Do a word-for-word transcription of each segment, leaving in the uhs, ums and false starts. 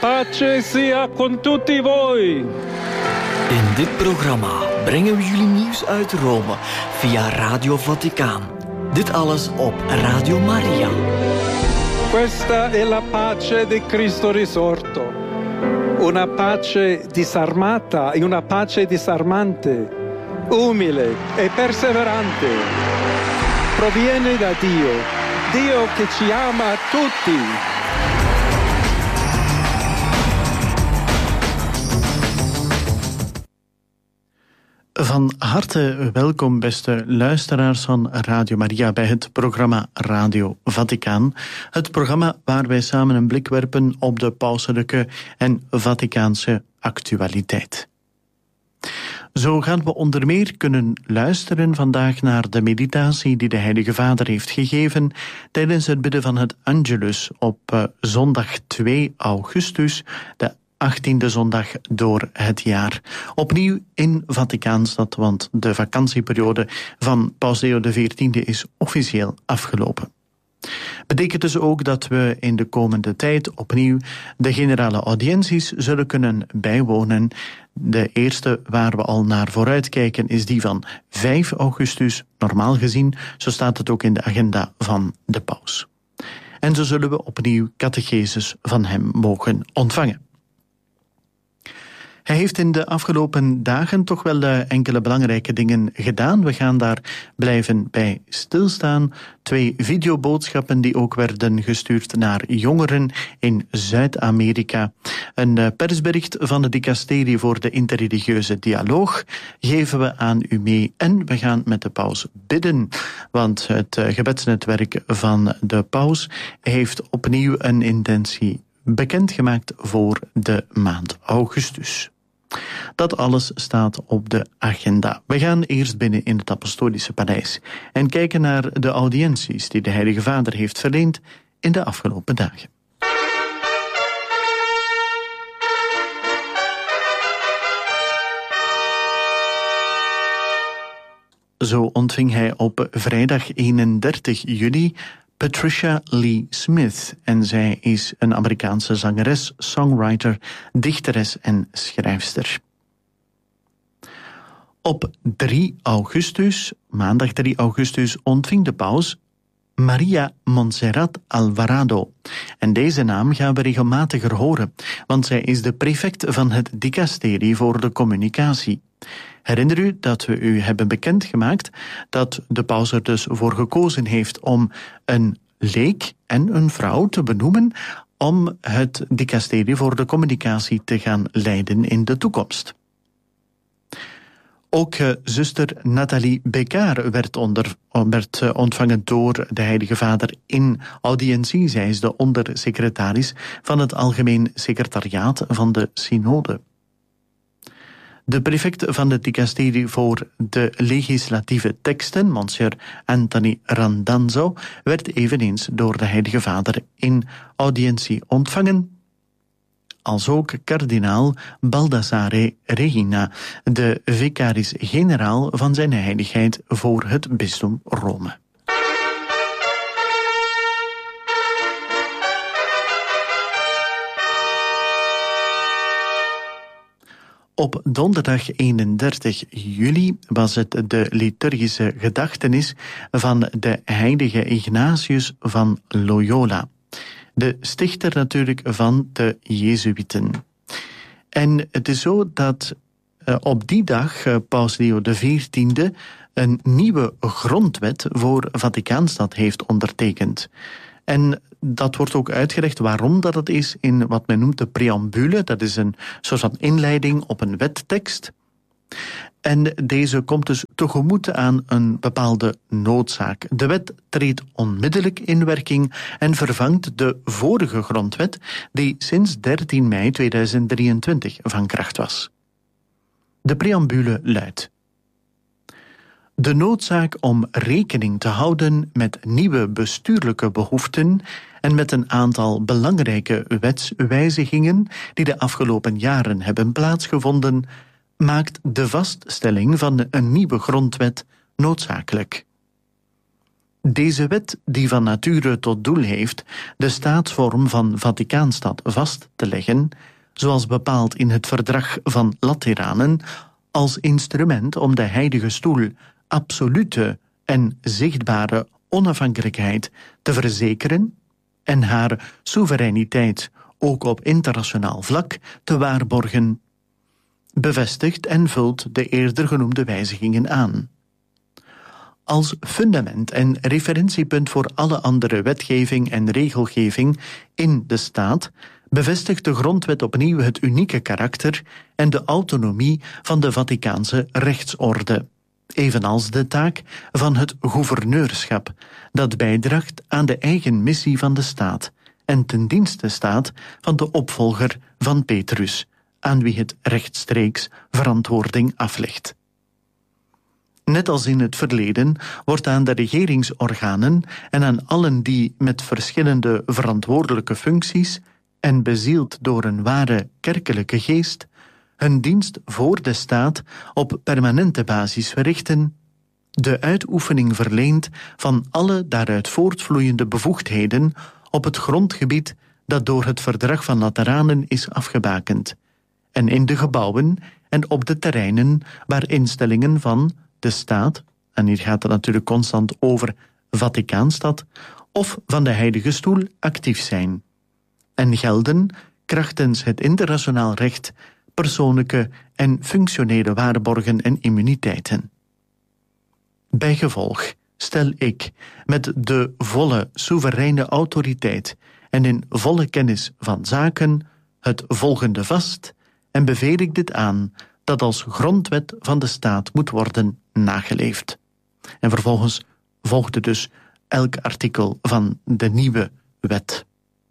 Pace sia con tutti voi. In dit programma brengen we jullie nieuws uit Rome via Radio Vaticaan. Dit alles op Radio Maria. Questa è la pace di Cristo risorto. Una pace disarmata e una pace disarmante, umile e perseverante. Proviene da Dio, Dio che ci ama tutti. Van harte welkom, beste luisteraars van Radio Maria, bij het programma Radio Vaticaan. Het programma waar wij samen een blik werpen op de pauselijke en Vaticaanse actualiteit. Zo gaan we onder meer kunnen luisteren vandaag naar de meditatie die de Heilige Vader heeft gegeven tijdens het bidden van het Angelus op uh, zondag twee augustus, de achttiende zondag door het jaar. Opnieuw in Vaticaanstad, want de vakantieperiode van Paus Leo de veertiende is officieel afgelopen. Betekent dus ook dat we in de komende tijd opnieuw de generale audiënties zullen kunnen bijwonen. De eerste waar we al naar vooruitkijken is die van vijf augustus, normaal gezien, zo staat het ook in de agenda van de paus. En zo zullen we opnieuw catecheses van hem mogen ontvangen. Hij heeft in de afgelopen dagen toch wel enkele belangrijke dingen gedaan. We gaan daar blijven bij stilstaan. Twee videoboodschappen die ook werden gestuurd naar jongeren in Zuid-Amerika. Een persbericht van de dicasterie voor de interreligieuze dialoog geven we aan u mee. En we gaan met de paus bidden, want het gebedsnetwerk van de paus heeft opnieuw een intentie bekendgemaakt voor de maand augustus. Dat alles staat op de agenda. We gaan eerst binnen in het Apostolische Paleis en kijken naar de audiënties die de Heilige Vader heeft verleend in de afgelopen dagen. Zo ontving hij op vrijdag eenendertig juli Patricia Lee Smith, en zij is een Amerikaanse zangeres, songwriter, dichteres en schrijfster. Op drie augustus, maandag drie augustus, ontving de paus Maria Montserrat Alvarado. En deze naam gaan we regelmatiger horen, want zij is de prefect van het dicasterie voor de communicatie. Herinner u dat we u hebben bekendgemaakt dat de paus er dus voor gekozen heeft om een leek en een vrouw te benoemen om het dicasterie voor de communicatie te gaan leiden in de toekomst. Ook uh, zuster Nathalie Becard werd, onder, werd uh, ontvangen door de Heilige Vader in audiëntie. Zij is de ondersecretaris van het Algemeen Secretariaat van de Synode. De prefect van de dicasterie voor de legislatieve teksten, monsieur Anthony Randazzo, werd eveneens door de Heilige Vader in audiëntie ontvangen. Als ook kardinaal Baldassare Regina, de vicaris-generaal van zijn heiligheid voor het bisdom Rome. Op donderdag eenendertig juli was het de liturgische gedachtenis van de heilige Ignatius van Loyola, de stichter natuurlijk van de Jezuïeten. En het is zo dat uh, op die dag uh, Paus Leo de veertiende een nieuwe grondwet voor Vaticaanstad heeft ondertekend. En dat wordt ook uitgelegd waarom dat het is in wat men noemt de preambule. Dat is een soort van inleiding op een wettekst. En deze komt dus tegemoet aan een bepaalde noodzaak. De wet treedt onmiddellijk in werking en vervangt de vorige grondwet die sinds dertien mei tweeduizend drieëntwintig van kracht was. De preambule luidt: de noodzaak om rekening te houden met nieuwe bestuurlijke behoeften en met een aantal belangrijke wetswijzigingen die de afgelopen jaren hebben plaatsgevonden, maakt de vaststelling van een nieuwe grondwet noodzakelijk. Deze wet, die van nature tot doel heeft de staatsvorm van Vaticaanstad vast te leggen, zoals bepaald in het verdrag van Lateranen, als instrument om de Heilige Stoel absolute en zichtbare onafhankelijkheid te verzekeren en haar soevereiniteit ook op internationaal vlak te waarborgen, bevestigt en vult de eerder genoemde wijzigingen aan. Als fundament en referentiepunt voor alle andere wetgeving en regelgeving in de staat bevestigt de grondwet opnieuw het unieke karakter en de autonomie van de Vaticaanse rechtsorde, evenals de taak van het gouverneurschap, dat bijdraagt aan de eigen missie van de staat en ten dienste staat van de opvolger van Petrus, aan wie het rechtstreeks verantwoording aflegt. Net als in het verleden wordt aan de regeringsorganen en aan allen die met verschillende verantwoordelijke functies en bezield door een ware kerkelijke geest hun dienst voor de staat op permanente basis verrichten, de uitoefening verleent van alle daaruit voortvloeiende bevoegdheden op het grondgebied dat door het verdrag van Lateranen is afgebakend, en in de gebouwen en op de terreinen waar instellingen van de staat, en hier gaat het natuurlijk constant over Vaticaanstad, of van de Heilige Stoel actief zijn, en gelden krachtens het internationaal recht persoonlijke en functionele waarborgen en immuniteiten. Bijgevolg stel ik met de volle soevereine autoriteit en in volle kennis van zaken het volgende vast en beveel ik dit aan, dat als grondwet van de staat moet worden nageleefd. En vervolgens volgde dus elk artikel van de nieuwe wet.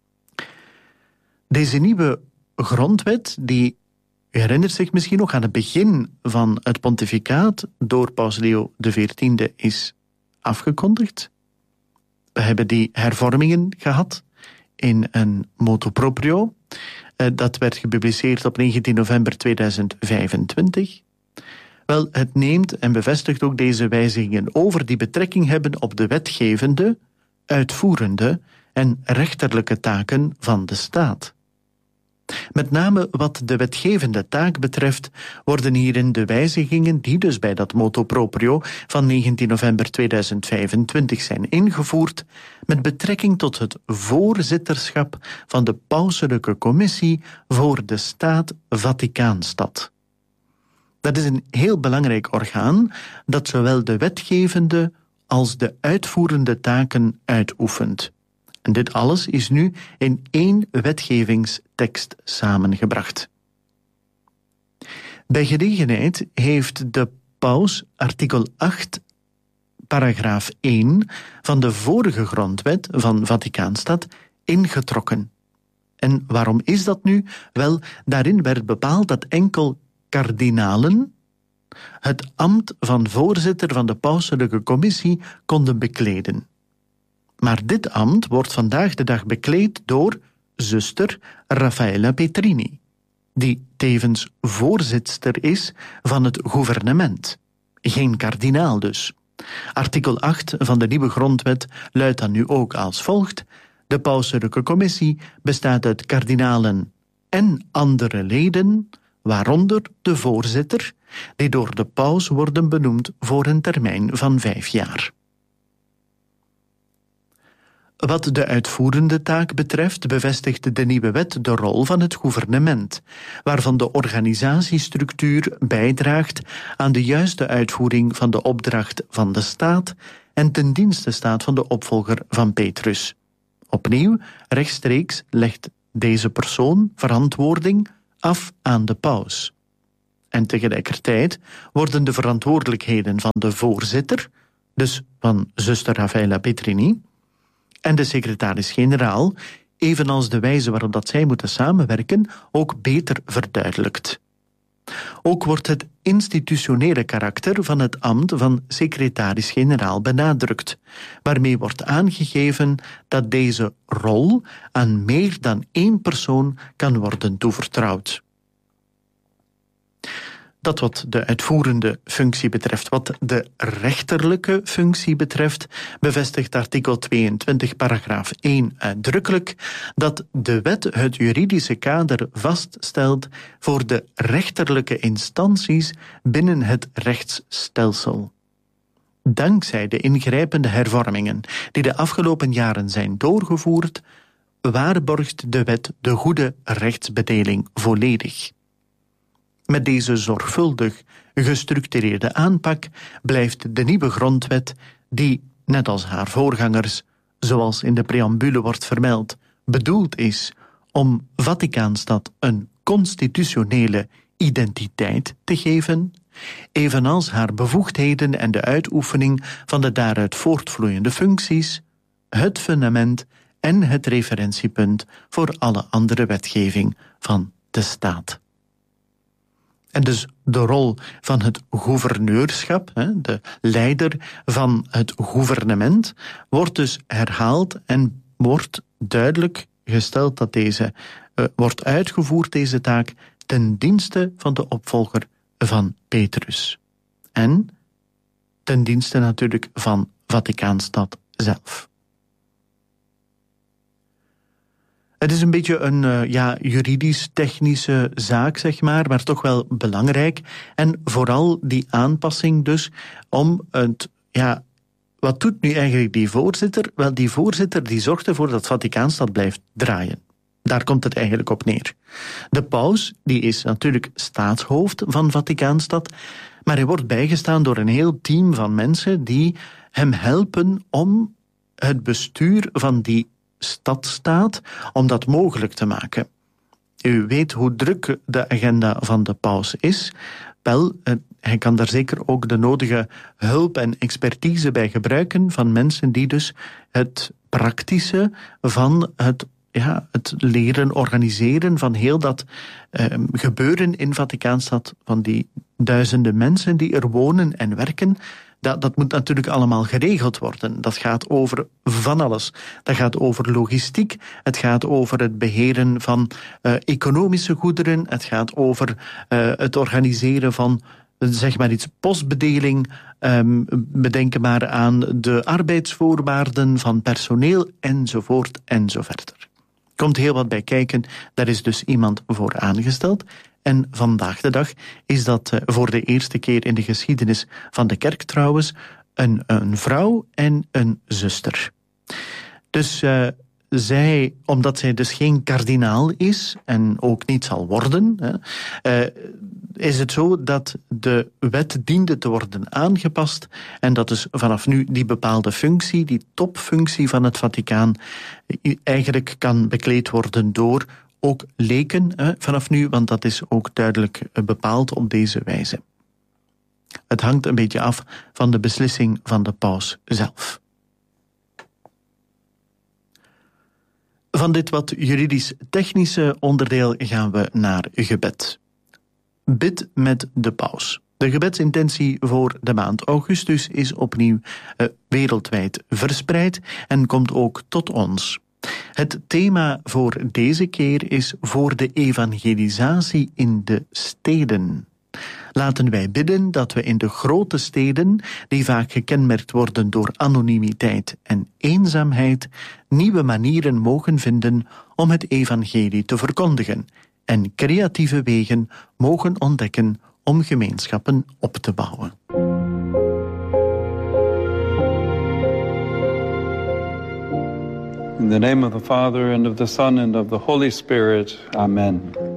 Deze nieuwe grondwet, die u herinnert zich misschien nog aan het begin van het pontificaat door Paus Leo de veertiende is afgekondigd. We hebben die hervormingen gehad in een motu proprio. Dat werd gepubliceerd op negentien november tweeduizend vijfentwintig. Wel, het neemt en bevestigt ook deze wijzigingen over die betrekking hebben op de wetgevende, uitvoerende en rechterlijke taken van de staat. Met name wat de wetgevende taak betreft worden hierin de wijzigingen die dus bij dat motu proprio van negentien november tweeduizend vijfentwintig zijn ingevoerd met betrekking tot het voorzitterschap van de pauselijke commissie voor de staat Vaticaanstad. Dat is een heel belangrijk orgaan dat zowel de wetgevende als de uitvoerende taken uitoefent. En dit alles is nu in één wetgevingstekst samengebracht. Bij gelegenheid heeft de paus artikel acht, paragraaf één van de vorige grondwet van Vaticaanstad ingetrokken. En waarom is dat nu? Wel, daarin werd bepaald dat enkel kardinalen het ambt van voorzitter van de pauselijke commissie konden bekleden. Maar dit ambt wordt vandaag de dag bekleed door zuster Raffaella Petrini, die tevens voorzitster is van het gouvernement. Geen kardinaal dus. Artikel acht van de nieuwe grondwet luidt dan nu ook als volgt: de pauselijke commissie bestaat uit kardinalen en andere leden, waaronder de voorzitter, die door de paus worden benoemd voor een termijn van vijf jaar. Wat de uitvoerende taak betreft bevestigt de nieuwe wet de rol van het gouvernement, waarvan de organisatiestructuur bijdraagt aan de juiste uitvoering van de opdracht van de staat en ten dienste staat van de opvolger van Petrus. Opnieuw, rechtstreeks legt deze persoon verantwoording af aan de paus. En tegelijkertijd worden de verantwoordelijkheden van de voorzitter, dus van zuster Raffaella Petrini, en de secretaris-generaal, evenals de wijze waarop dat zij moeten samenwerken, ook beter verduidelijkt. Ook wordt het institutionele karakter van het ambt van secretaris-generaal benadrukt, waarmee wordt aangegeven dat deze rol aan meer dan één persoon kan worden toevertrouwd. Dat wat de uitvoerende functie betreft. Wat de rechterlijke functie betreft, bevestigt artikel tweeëntwintig, paragraaf één uitdrukkelijk dat de wet het juridische kader vaststelt voor de rechterlijke instanties binnen het rechtsstelsel. Dankzij de ingrijpende hervormingen die de afgelopen jaren zijn doorgevoerd, waarborgt de wet de goede rechtsbedeling volledig. Met deze zorgvuldig gestructureerde aanpak blijft de nieuwe grondwet, die, net als haar voorgangers, zoals in de preambule wordt vermeld, bedoeld is om Vaticaanstad een constitutionele identiteit te geven, evenals haar bevoegdheden en de uitoefening van de daaruit voortvloeiende functies, het fundament en het referentiepunt voor alle andere wetgeving van de staat. En dus de rol van het gouverneurschap, de leider van het gouvernement, wordt dus herhaald en wordt duidelijk gesteld dat deze uh, wordt uitgevoerd, deze taak, ten dienste van de opvolger van Petrus. En ten dienste natuurlijk van Vaticaanstad zelf. Het is een beetje een uh, ja, juridisch-technische zaak, zeg maar, maar toch wel belangrijk. En vooral die aanpassing dus om het... Ja, wat doet nu eigenlijk die voorzitter? Wel, die voorzitter die zorgt ervoor dat Vaticaanstad blijft draaien. Daar komt het eigenlijk op neer. De paus die is natuurlijk staatshoofd van Vaticaanstad, maar hij wordt bijgestaan door een heel team van mensen die hem helpen om het bestuur van die stadstaat, om dat mogelijk te maken. U weet hoe druk de agenda van de paus is. Wel, hij kan daar zeker ook de nodige hulp en expertise bij gebruiken van mensen die dus het praktische van het, ja, het leren organiseren van heel dat eh, gebeuren in Vaticaanstad, van die duizenden mensen die er wonen en werken. Dat, dat moet natuurlijk allemaal geregeld worden. Dat gaat over van alles. Dat gaat over logistiek, het gaat over het beheren van uh, economische goederen, het gaat over uh, het organiseren van, zeg maar iets, postbedeling, um, bedenken maar aan de arbeidsvoorwaarden van personeel, enzovoort, enzoverder. Komt heel wat bij kijken, daar is dus iemand voor aangesteld. En vandaag de dag is dat uh, voor de eerste keer in de geschiedenis van de kerk trouwens een, een vrouw en een zuster. Dus uh, zij, omdat zij dus geen kardinaal is en ook niet zal worden, uh, is het zo dat de wet diende te worden aangepast en dat dus vanaf nu die bepaalde functie, die topfunctie van het Vaticaan, eigenlijk kan bekleed worden door ook leken hè, vanaf nu, want dat is ook duidelijk bepaald op deze wijze. Het hangt een beetje af van de beslissing van de paus zelf. Van dit wat juridisch-technische onderdeel gaan we naar gebed. Bid met de paus. De gebedsintentie voor de maand augustus is opnieuw uh, wereldwijd verspreid en komt ook tot ons. Het thema voor deze keer is voor de evangelisatie in de steden. Laten wij bidden dat we in de grote steden, die vaak gekenmerkt worden door anonimiteit en eenzaamheid, nieuwe manieren mogen vinden om het evangelie te verkondigen en creatieve wegen mogen ontdekken om gemeenschappen op te bouwen. In the name of the Father, and of the Son, and of the Holy Spirit. Amen.